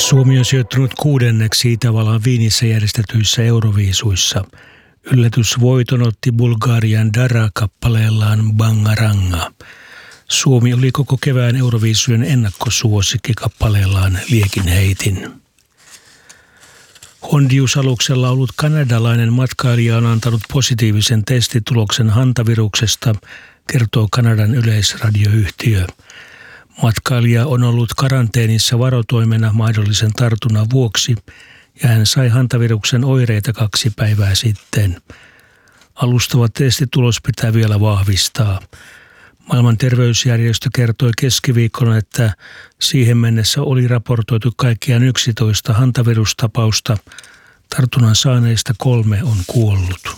Suomi on sijoittunut 6. Itävallan Viinissä järjestetyissä Euroviisuissa. Yllätysvoiton otti Bulgarian Dara kappaleellaan Bangaranga. Suomi oli koko kevään Euroviisujen ennakkosuosikki kappaleellaan Liekinheitin. Hondius-aluksella ollut kanadalainen matkailija on antanut positiivisen testituloksen hantaviruksesta, kertoo Kanadan yleisradioyhtiö. Matkailija on ollut karanteenissa varotoimena mahdollisen tartunnan vuoksi ja hän sai hantaviruksen oireita 2 päivää sitten. Alustava testitulos pitää vielä vahvistaa. Maailman terveysjärjestö kertoi keskiviikkona, että siihen mennessä oli raportoitu kaikkiaan 11 hantavirustapausta. Tartunnan saaneista 3 on kuollut.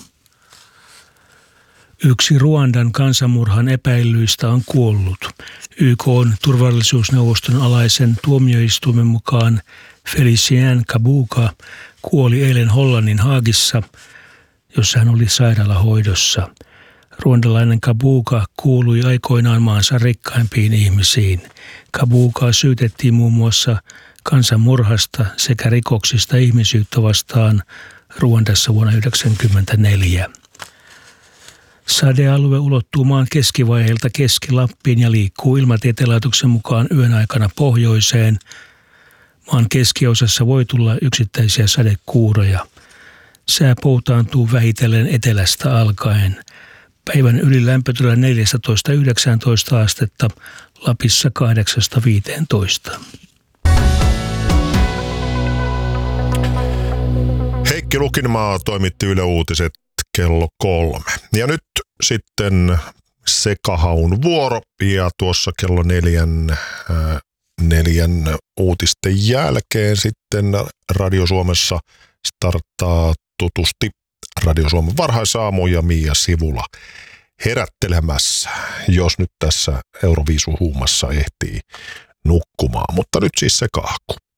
1 Ruandan kansanmurhan epäillyistä on kuollut. YK:n turvallisuusneuvoston alaisen tuomioistuimen mukaan Felicien Kabuga kuoli eilen Hollannin Haagissa, jossa hän oli sairaalahoidossa. Ruandalainen Kabuga kuului aikoinaan maansa rikkaimpiin ihmisiin. Kabugaa syytettiin muun muassa kansanmurhasta sekä rikoksista ihmisyyttä vastaan Ruandassa vuonna 1994. Sadealue ulottuu maan keskivaiheilta Keski-Lappiin ja liikkuu Ilmatieteen laitoksen mukaan yön aikana pohjoiseen. Maan keskiosassa voi tulla yksittäisiä sadekuuroja. Sää poutaantuu vähitellen etelästä alkaen. Päivän ylilämpötila 14–19 astetta, Lapissa 8–15. Heikki Lukinmaa toimitti Yle Uutiset kello 3. Ja nyt sitten sekahaun vuoro ja tuossa kello 4 uutisten jälkeen sitten Radio Suomessa starttaa tutusti Radio Suomen varhaisaamu ja Mia Sivula herättelemässä, jos nyt tässä Euroviisuhuumassa ehtii nukkumaan. Mutta nyt siis se kahku.